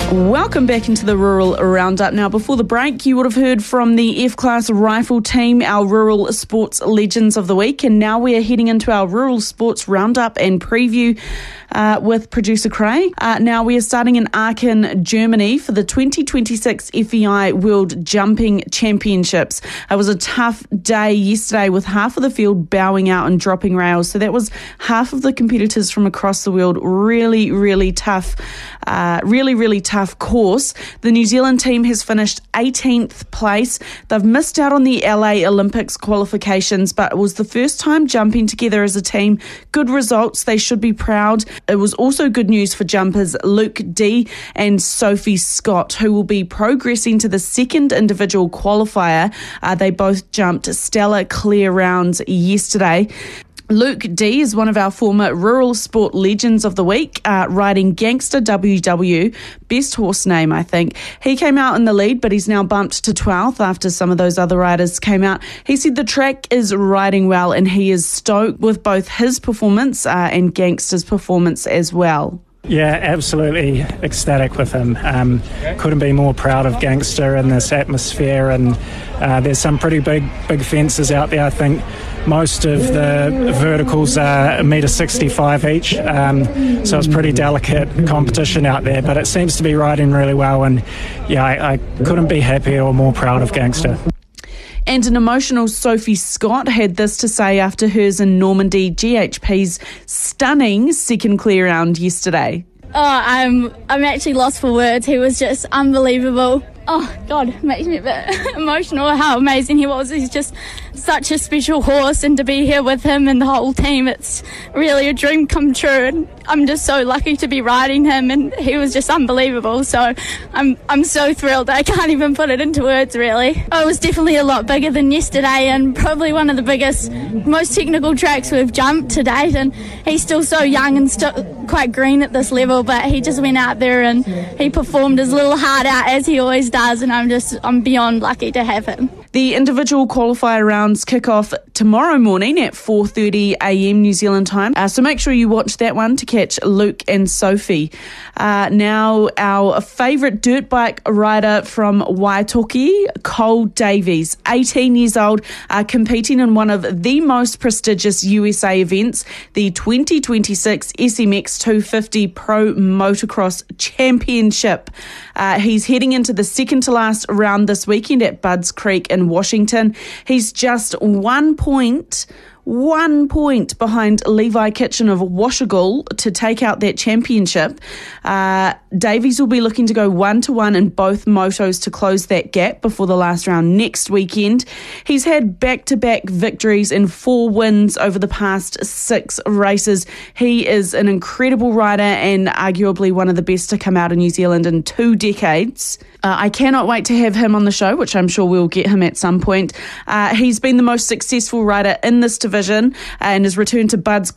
Welcome back into the Rural Roundup. Now, before the break, you would have heard from the F-Class Rifle team, our Rural Sports Legends of the Week, and now we are heading into our Rural Sports Roundup and preview with producer Craig. Now, we are starting in Aachen, Germany for the 2026 FEI World Jumping Championships. It was a tough day yesterday with half of the field bowing out and dropping rails, so that was half of the competitors from across the world. Really tough. Really tough course. The New Zealand team has finished 18th place. They've missed out on the LA Olympics qualifications, but it was the first time jumping together as a team. Good results. They should be proud. It was also good news for jumpers Luke D and Sophie Scott, who will be progressing to the second individual qualifier. They both jumped stellar clear rounds yesterday. Luke D is one of our former Rural Sport Legends of the Week, riding Gangster WW, best horse name, I think. He came out in the lead, but he's now bumped to 12th after some of those other riders came out. He said the track is riding well and he is stoked with both his performance and Gangster's performance as well. Yeah, absolutely ecstatic with him. Couldn't be more proud of Gangster in this atmosphere, and there's some pretty big fences out there. I think most of the verticals are $1.65 each, so it's pretty delicate competition out there, but it seems to be riding really well, and yeah, I couldn't be happier or more proud of Gangster. And an emotional Sophie Scott had this to say after hers in Normandy, GHP's stunning second clear round yesterday. I'm actually lost for words. He was just unbelievable. Oh, God, it makes me a bit emotional how amazing he was. He's just such a special horse, and to be here with him and the whole team, it's really a dream come true. And I'm just so lucky to be riding him, and he was just unbelievable. So I'm so thrilled. I can't even put it into words, really. It was definitely a lot bigger than yesterday, and probably one of the biggest, most technical tracks we've jumped to date. And he's still so young and still quite green at this level, but he just went out there and he performed his little heart out as he always does, and I'm beyond lucky to have him. The individual qualifier rounds kick off tomorrow morning at 4:30 a.m. New Zealand time. So make sure you watch that one to catch Luke and Sophie. Now, our favourite dirt bike rider from Waitoki, Cole Davies, 18 years old, competing in one of the most prestigious USA events, the 2026 SMX 250 Pro Motocross Championship. He's heading into the second to last round this weekend at Budds Creek in Washington. He's just 1 point behind Levi Kitchen of Washougal to take out that championship. Davies will be looking to go 1-1 in both motos to close that gap before the last round next weekend. He's had back-to-back victories and 4 wins over the past 6 races. He is an incredible rider and arguably one of the best to come out of New Zealand in 2 decades. I cannot wait to have him on the show, which I'm sure we'll get him at some point. He's been the most successful rider in this division and has returned to Budds